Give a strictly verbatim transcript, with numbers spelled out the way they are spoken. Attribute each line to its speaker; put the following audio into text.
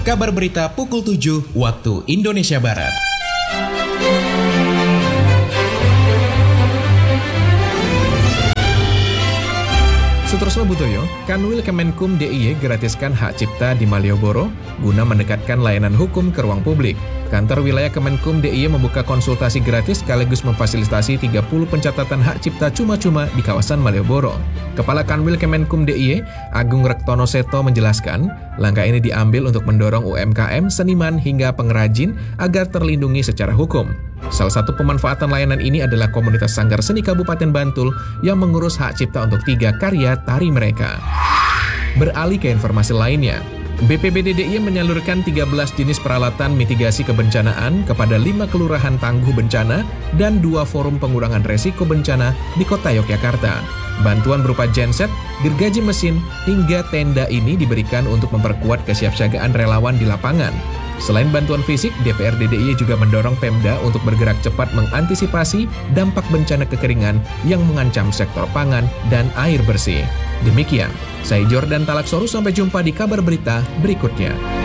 Speaker 1: kabar berita pukul tujuh waktu Indonesia Barat. Sutrisno Butoyo, Kanwil Kemenkum D I Y gratiskan hak cipta di Malioboro guna mendekatkan layanan hukum ke ruang publik. Kantor Wilayah Kemenkum D I Y membuka konsultasi gratis sekaligus memfasilitasi tiga puluh pencatatan hak cipta cuma-cuma di kawasan Malioboro. Kepala Kanwil Kemenkum D I Y, Agung Rektono Seto menjelaskan, langkah ini diambil untuk mendorong U M K M, seniman hingga pengrajin agar terlindungi secara hukum. Salah satu pemanfaatan layanan ini adalah komunitas Sanggar Seni Kabupaten Bantul yang mengurus hak cipta untuk tiga karya tari mereka. Beralih ke informasi lainnya, B P B D D I Y menyalurkan tiga belas jenis peralatan mitigasi kebencanaan kepada lima kelurahan tangguh bencana dan dua forum pengurangan resiko bencana di kota Yogyakarta. Bantuan berupa genset, gergaji mesin, hingga tenda ini diberikan untuk memperkuat kesiapsiagaan relawan di lapangan. Selain bantuan fisik, D P R D D I Y juga mendorong Pemda untuk bergerak cepat mengantisipasi dampak bencana kekeringan yang mengancam sektor pangan dan air bersih. Demikian, saya Jordan Talaksoru, sampai jumpa di kabar berita berikutnya.